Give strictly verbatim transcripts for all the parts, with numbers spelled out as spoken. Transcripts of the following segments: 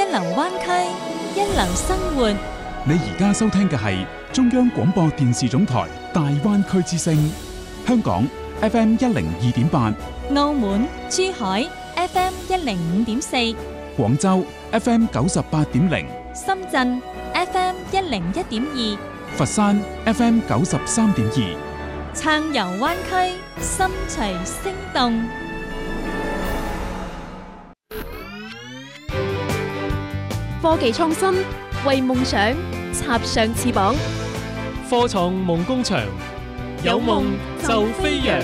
一流灣區，一流生活。 你而家收聽嘅係中央廣播電視總台大灣區之聲，香港 F M 一零二點八， 澳門、珠海 F M 一零五點四， 廣州 F M 九十八點零， 深圳 F M 一零一點二， 佛山 F M 九十三點二， 暢遊灣區，心隨聲動。 科技創新，為夢想插上翅膀。 科創夢工場，有夢就飛揚。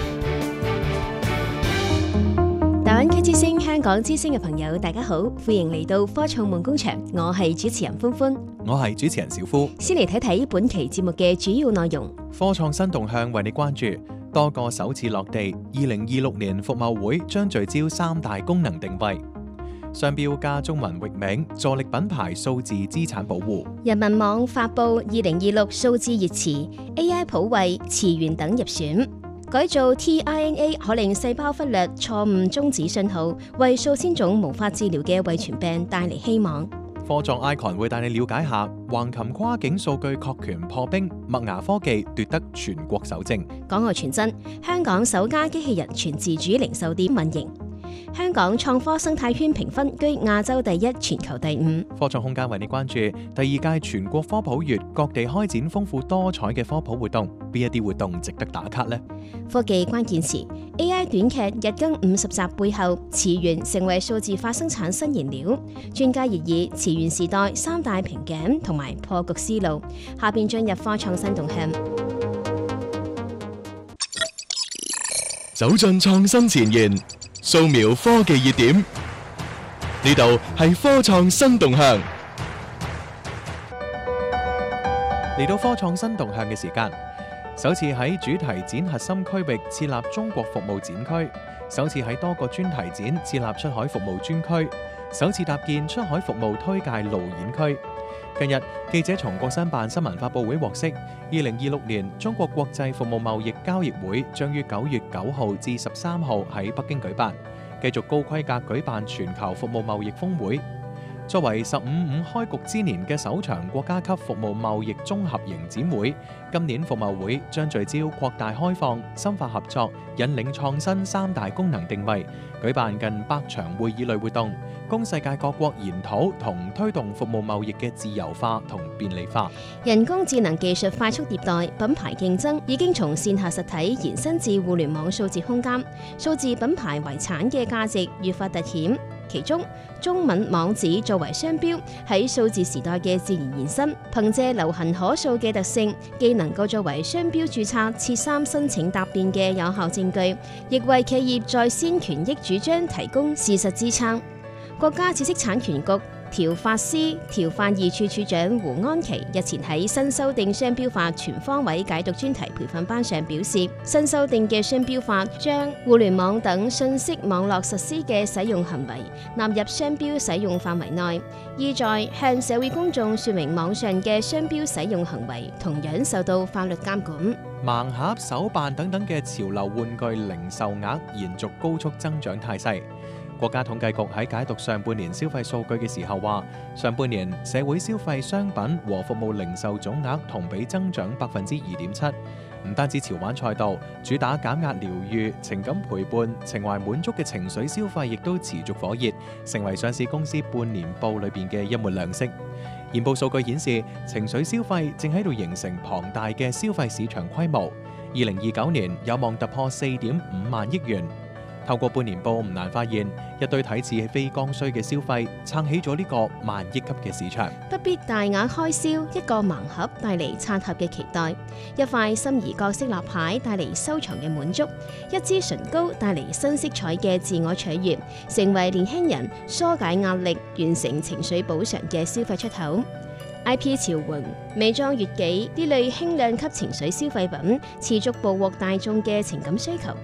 大灣區之聲、香港之聲嘅朋友，大家好，歡迎嚟到科創夢工場，我係主持人歡歡， 我係主持人小夫。 先嚟睇睇本期節目嘅主要內容。 科創新動向為你關注，多個首次落地。二零二六年服貿會將聚焦三大功能定位。商標加中文域名，助力品牌數字資產保護。 人民網發布二零二六數字熱詞 ，A I 普惠、詞源等入選。改造 tRNA 可令細胞忽略錯誤終止信號，為數千種無法治療嘅遺傳病帶嚟希望。 科創 Icon 會帶你了解下橫琴跨境數據確權破冰，麥芽科技奪得全國首證。 港澳傳真，香港首家機器人全自主零售店運營。香港創科生態圈評分居亞洲第一，全球第五。 科創空間為你關注第二屆全國科普月，各地開展豐富多彩嘅科普活動，邊一啲活動值得打卡呢？ 科技關鍵詞 A I 短劇日更五十集背後，詞源成為數字化生產新燃料。專家熱議詞源時代三大瓶頸同埋破局思路。下邊進入科創新動向， 走進創新前沿，掃描科技熱點，呢度係科創新動向。 嚟到科創新動向嘅時間，首次喺主題展核心區域設立中國服務展區，首次喺多個專題展設立出海服務專區，首次搭建出海服務推介路演區。近日，記者從國新辦新聞發佈會獲悉，二零二六年中國國際服務貿易交易會將於九月九號至十三號喺北京舉辦，繼續高規格舉辦全球服務貿易峰會。作為十五五開局之年嘅首場國家級服務貿易綜合型展會，今年服貿會將聚焦擴大開放、深化合作、引領創新三大功能定位，舉辦近百場會議類活動，供世界各國研討同推動服務貿易嘅自由化同便利化。 人工智能技術快速迭代，品牌競爭已經從線下實體延伸至互聯網數字空間，數字品牌遺產嘅價值越發凸顯。其中，中文網址作為商標，喺數字時代嘅自然延伸，憑借流行可數嘅特性，既能夠作為商標註冊、設三申請答辯嘅有效證據，亦為企業在先權益主張提供事實支撐。國家知識產權局調發司調發二處處長胡安琪日前喺新修訂商標法全方位解讀專題培訓班上表示，新修訂嘅商標法將互聯網等信息網絡實施嘅使用行為納入商標使用範圍內，意在向社會公眾說明網上嘅商標使用行為同樣受到法律監管。 盲盒、手辦等等嘅潮流玩具零售額延續高速增長態勢。國家統計局喺解讀上半年消費數據嘅時候話，上半年社會消費商品和服務零售總額同比增長百分之二點七。唔單止潮玩賽道，主打減壓療愈、情感陪伴、情懷滿足嘅情緒消費亦都持續火熱，成為上市公司半年報裏邊嘅一抹亮色。研報數據顯示，情緒消費正喺度形成龐大嘅消費市場規模，二零二九年有望突破四點五萬億元。透過半年報唔難發現，一堆睇似非剛需嘅消費撐起咗呢個萬億級嘅市場。 不必大額開銷，一個盲盒帶嚟刷盒嘅期待，一塊心儀角色立牌帶嚟收藏嘅滿足，一支唇膏帶嚟新色彩嘅自我取悅，成為年輕人疏解壓力、完成情緒補償嘅消費出口。I P 潮玩、美妝悅己呢類輕量級情緒消費品，持續捕獲大眾嘅情感需求。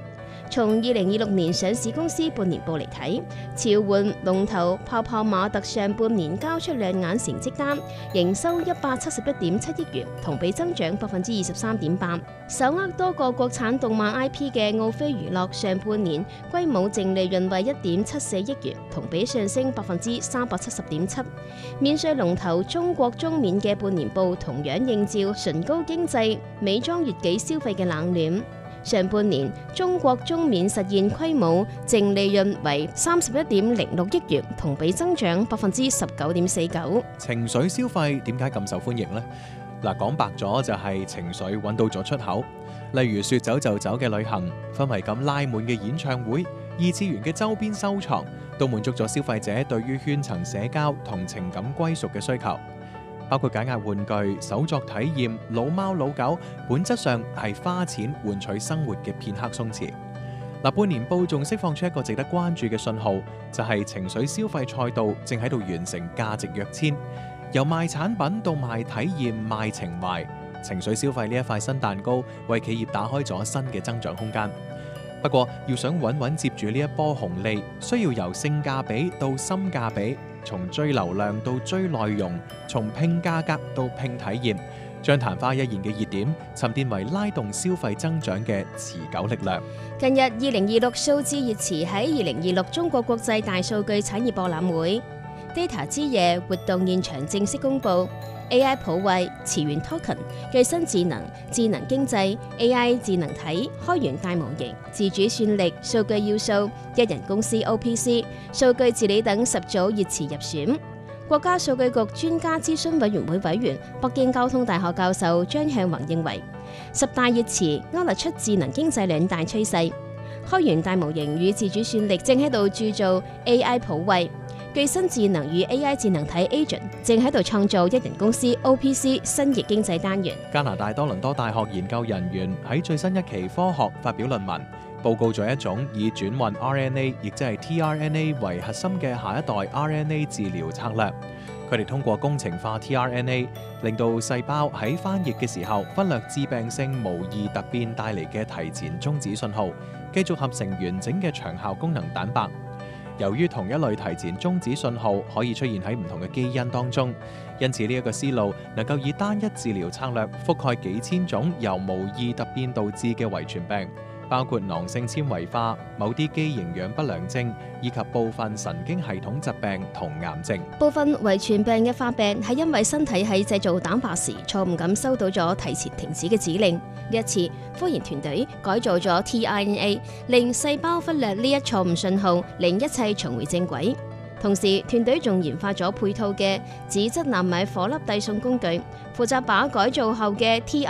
從二零二六年上市公司半年報嚟睇，潮玩龍頭泡泡瑪特上半年交出亮眼成績單，營收一百七十一點七億元，同比增長百分之二十三點八。手握多個國產動漫 I P 嘅奧飛娛樂上半年歸母淨利潤為一點七四億元，同比上升百分之三百七十點七。免稅龍頭中國中免嘅半年報同樣映照唇膏經濟、美妝月紀消費嘅冷暖。上半年中國中免實現規模淨利潤為三十一點零六億元，同比增長百分之十九點四九。 情緒消費點解咁受歡迎呢？嗱，講白咗就係情緒揾到咗出口，例如說走就走嘅旅行、氛圍感拉滿嘅演唱會、二次元嘅周邊收藏，都滿足咗消費者對於圈層社交同情感歸屬嘅需求。包括解壓玩具、手作體驗、老貓老狗，本質上係花錢換取生活嘅片刻鬆弛。嗱，半年報仲釋放出一個值得關注嘅信號，就係情緒消費賽道正喺度完成價值躍遷，由賣產品到賣體驗、賣情懷，情緒消費呢一塊新蛋糕為企業打開咗新嘅增長空間。不過，要想穩穩接住呢一波紅利，需要由性價比到深價比，從追流量到追內容，從拼價格到拼體驗，將曇花一現嘅熱點沉澱為拉動消費增長嘅持久力量。 近日，二零二六數字熱詞喺二零二六中國國際大數據產業博覽會 Data 之夜活動現場正式公佈。A I 普惠、詞源 Token、具身智能、智能經濟、A I 智能體、開源大模型、自主算力、數據要素、一人公司 O P C、數據治理等十組熱詞入選。國家數據局專家諮詢委員會委員、北京交通大學教授張向宏認為，十大熱詞勾勒出智能經濟兩大趨勢。開源大模型與自主算力正喺度鑄造 A I 普惠。具身智能與 A I 智能體 Agent 正喺度創造一人公司 O P C 新型經濟單元。 加拿大多倫多大學研究人員喺最新一期科學發表論文，報告咗一種以轉運 R N A， 亦即係 T R N A 為核心嘅下一代 R N A 治療策略。佢哋通過工程化 T R N A， 令到細胞喺翻譯嘅時候忽略致病性無意突變帶嚟嘅提前終止信號，繼續合成完整嘅長效功能蛋白。由於同一類提前終止信號可以出現喺唔同嘅基因當中，因此呢一個思路能夠以單一治療策略覆蓋幾千種由無意突變導致嘅遺傳病，包括囊性纖維化、某啲肌營養不良症以及部分神經系統疾病同癌症。 部分遺傳病嘅發病係因為身體喺製造蛋白時錯誤咁收到咗提前停止嘅指令。呢一次，科研團隊改造咗 T R N A， 令細胞忽略呢一錯誤信號，令一切重回正軌。同時，團隊仲研發咗配套嘅紙質納米顆粒遞送工具，負責把改造後嘅 T